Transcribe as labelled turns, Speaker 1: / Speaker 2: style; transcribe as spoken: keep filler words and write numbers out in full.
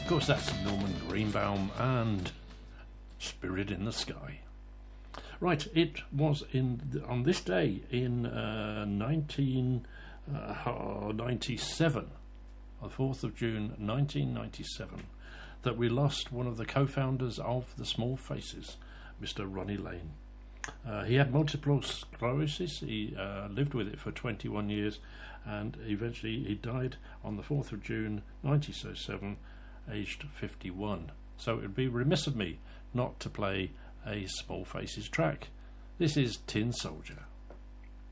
Speaker 1: Of course, that's Norman Greenbaum and Spirit in the Sky. Right, it was in the, on this day in uh, nineteen ninety-seven, the fourth of June nineteen ninety-seven, that we lost one of the co-founders of the Small Faces, Mister Ronnie Lane. Uh, he had multiple sclerosis. He uh, lived with it for twenty-one years, and eventually he died on the fourth of June nineteen oh seven, aged fifty-one. So it would be remiss of me not to play a Small Faces track. This is Tin Soldier.